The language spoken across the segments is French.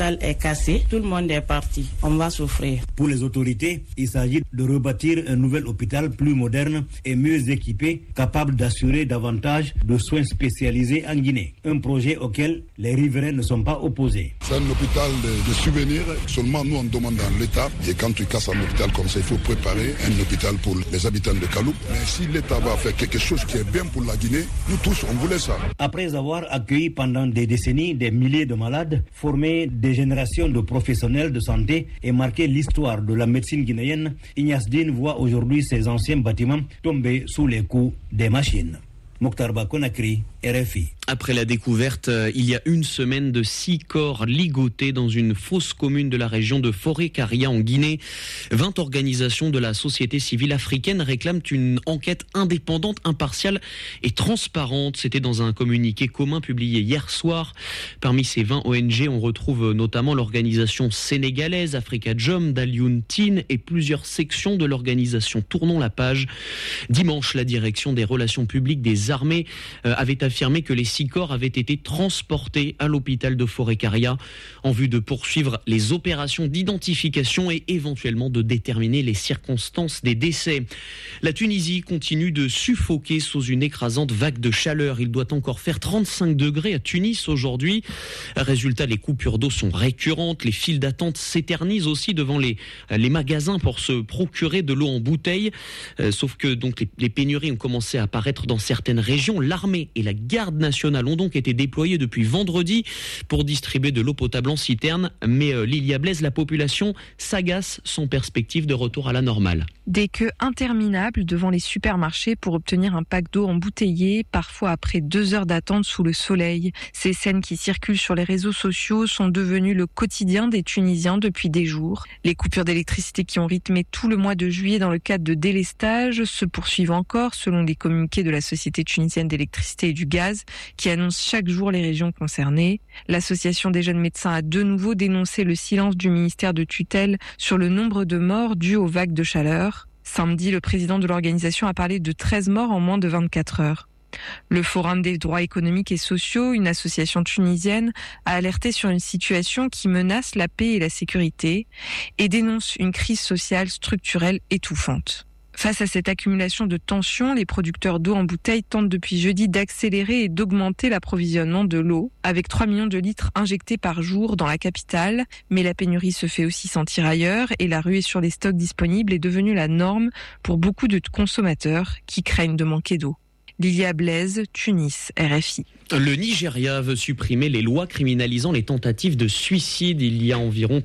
l'hôpital est cassé, tout le monde est parti. On va souffrir. Pour les autorités, il s'agit de rebâtir un nouvel hôpital plus moderne et mieux équipé, capable d'assurer davantage de soins spécialisés en Guinée. Un projet auquel les riverains ne sont pas opposés. C'est un hôpital de souvenirs. Seulement nous on demande dans l'État. Et quand tu casses un hôpital comme ça, il faut préparer un hôpital pour les habitants de Kaloup. Mais si l'État va faire quelque chose qui est bien pour la Guinée, nous tous on voulait ça. Après avoir accueilli pendant des décennies des milliers de malades, formé des générations de professionnels de santé et marqué l'histoire de la médecine guinéenne, Ignace Dine voit aujourd'hui ses anciens bâtiments tomber sous les coups des machines. Mokhtar Ba Conakry, RFI. Après la découverte, il y a une semaine, de 6 corps ligotés dans une fosse commune de la région de Forêt-Karia en Guinée, 20 organisations de la société civile africaine réclament une enquête indépendante, impartiale et transparente. C'était dans un communiqué commun publié hier soir. Parmi ces 20 ONG, on retrouve notamment l'organisation sénégalaise Africa Jom d'Alioune Tine et plusieurs sections de l'organisation Tournons la page. Dimanche, la direction des relations publiques des armées avait affirmé que les 6 corps avaient été transportés à l'hôpital de Forêt-Karia en vue de poursuivre les opérations d'identification et éventuellement de déterminer les circonstances des décès. La Tunisie continue de suffoquer sous une écrasante vague de chaleur. Il doit encore faire 35 degrés à Tunis aujourd'hui. Résultat, les coupures d'eau sont récurrentes. Les files d'attente s'éternisent aussi devant les magasins pour se procurer de l'eau en bouteille. Sauf que donc les pénuries ont commencé à apparaître dans certaines régions. L'armée et la garde nationale ont donc été déployés depuis vendredi pour distribuer de l'eau potable en citerne. Mais Lilia Blaise, la population s'agace sans perspective de retour à la normale. Des queues interminables devant les supermarchés pour obtenir un pack d'eau embouteillé, parfois après 2 heures d'attente sous le soleil. Ces scènes qui circulent sur les réseaux sociaux sont devenues le quotidien des Tunisiens depuis des jours. Les coupures d'électricité qui ont rythmé tout le mois de juillet dans le cadre de délestage se poursuivent encore selon les communiqués de la Société tunisienne d'électricité et du gaz qui annonce chaque jour les régions concernées. L'association des jeunes médecins a de nouveau dénoncé le silence du ministère de tutelle sur le nombre de morts dus aux vagues de chaleur. Samedi, le président de l'organisation a parlé de 13 morts en moins de 24 heures. Le Forum des droits économiques et sociaux, une association tunisienne, a alerté sur une situation qui menace la paix et la sécurité et dénonce une crise sociale structurelle étouffante. Face à cette accumulation de tensions, les producteurs d'eau en bouteille tentent depuis jeudi d'accélérer et d'augmenter l'approvisionnement de l'eau, avec 3 millions de litres injectés par jour dans la capitale. Mais la pénurie se fait aussi sentir ailleurs et la ruée sur les stocks disponibles est devenue la norme pour beaucoup de consommateurs qui craignent de manquer d'eau. Lilia Blaise, Tunis, RFI. Le Nigeria veut supprimer les lois criminalisant les tentatives de suicide. Il y a environ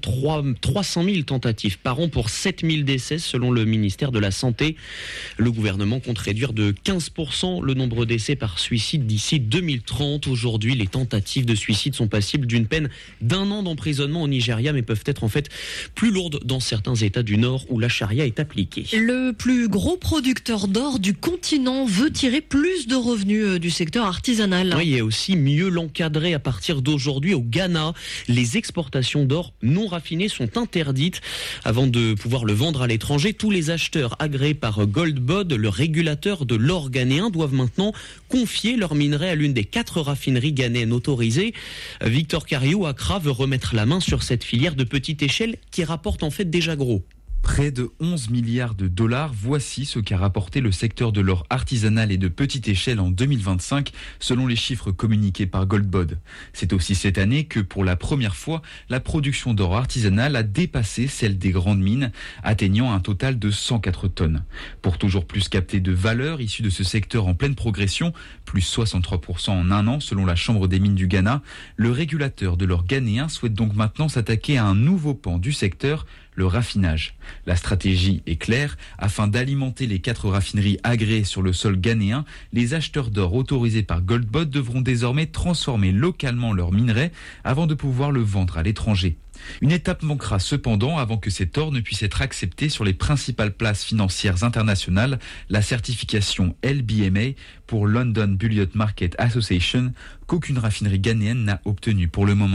300 000 tentatives par an pour 7 000 décès selon le ministère de la Santé. Le gouvernement compte réduire de 15% le nombre de décès par suicide d'ici 2030. Aujourd'hui, les tentatives de suicide sont passibles d'une peine d'1 an d'emprisonnement au Nigeria, mais peuvent être en fait plus lourdes dans certains États du Nord où la charia est appliquée. Le plus gros producteur d'or du continent veut tirer plus de revenus du secteur artisanal. Oui, et aussi mieux l'encadrer. À partir d'aujourd'hui au Ghana, les exportations d'or non raffiné sont interdites. Avant de pouvoir le vendre à l'étranger, tous les acheteurs agréés par Goldbod, le régulateur de l'or ghanéen, doivent maintenant confier leur minerai à l'une des 4 raffineries ghanéennes autorisées. Victor Kariou, Accra, veut remettre la main sur cette filière de petite échelle qui rapporte en fait déjà gros. Près de 11 milliards de dollars, voici ce qu'a rapporté le secteur de l'or artisanal et de petite échelle en 2025, selon les chiffres communiqués par Goldbod. C'est aussi cette année que, pour la première fois, la production d'or artisanal a dépassé celle des grandes mines, atteignant un total de 104 tonnes. Pour toujours plus capter de valeur issue de ce secteur en pleine progression, plus 63% en 1 an selon la Chambre des mines du Ghana, le régulateur de l'or ghanéen souhaite donc maintenant s'attaquer à un nouveau pan du secteur, le raffinage. La stratégie est claire. Afin d'alimenter les 4 raffineries agréées sur le sol ghanéen, les acheteurs d'or autorisés par Goldbod devront désormais transformer localement leur minerai avant de pouvoir le vendre à l'étranger. Une étape manquera cependant avant que cet or ne puisse être accepté sur les principales places financières internationales, la certification LBMA pour London Bullion Market Association, qu'aucune raffinerie ghanéenne n'a obtenue pour le moment.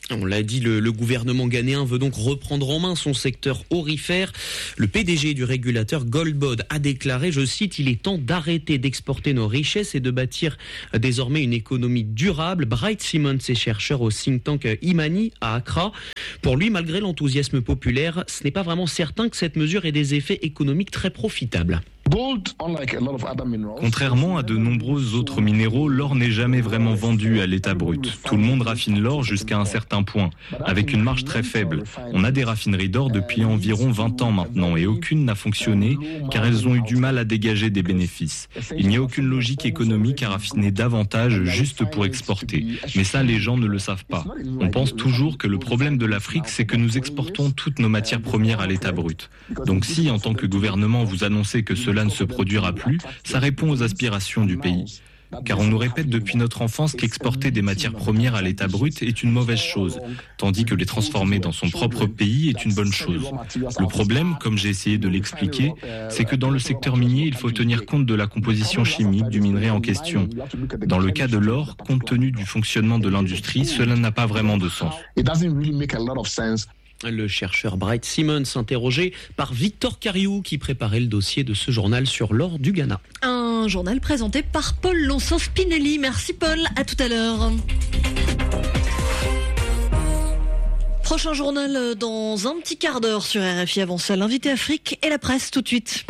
On l'a dit, le gouvernement ghanéen veut donc reprendre en main son secteur aurifère. Le PDG du régulateur Goldbod a déclaré, je cite, « Il est temps d'arrêter d'exporter nos richesses et de bâtir désormais une économie durable ». Bright Simons est chercheur au think tank Imani à Accra. Pour lui, malgré l'enthousiasme populaire, ce n'est pas vraiment certain que cette mesure ait des effets économiques très profitables. Contrairement à de nombreux autres minéraux, l'or n'est jamais vraiment vendu à l'état brut. Tout le monde raffine l'or jusqu'à un certain point, avec une marge très faible. On a des raffineries d'or depuis environ 20 ans maintenant et aucune n'a fonctionné car elles ont eu du mal à dégager des bénéfices. Il n'y a aucune logique économique à raffiner davantage juste pour exporter. Mais ça, les gens ne le savent pas. On pense toujours que le problème de l'Afrique, c'est que nous exportons toutes nos matières premières à l'état brut. Donc si, en tant que gouvernement, vous annoncez que cela ne se produira plus, ça répond aux aspirations du pays. Car on nous répète depuis notre enfance qu'exporter des matières premières à l'état brut est une mauvaise chose, tandis que les transformer dans son propre pays est une bonne chose. Le problème, comme j'ai essayé de l'expliquer, c'est que dans le secteur minier, il faut tenir compte de la composition chimique du minerai en question. Dans le cas de l'or, compte tenu du fonctionnement de l'industrie, cela n'a pas vraiment de sens. Le chercheur Bright Simons, interrogé par Victor Cariou, qui préparait le dossier de ce journal sur l'or du Ghana. Un journal présenté par Paul Lonceau-Spinelli. Merci Paul, à tout à l'heure. Prochain journal dans un petit quart d'heure sur RFI. Avant ça, l'invité Afrique et la presse tout de suite.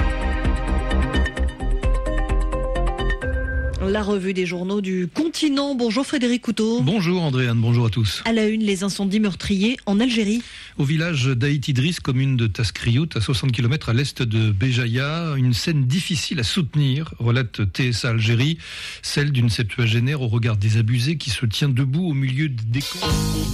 La revue des journaux du continent. Bonjour Frédéric Couteau. Bonjour Andréane, bonjour à tous. À la une, les incendies meurtriers en Algérie. Au village d'Aït Idriss, commune de Taskriout, à 60 km à l'est de Béjaïa, une scène difficile à soutenir, relate TSA Algérie, celle d'une septuagénaire au regard désabusé qui se tient debout au milieu des décombres.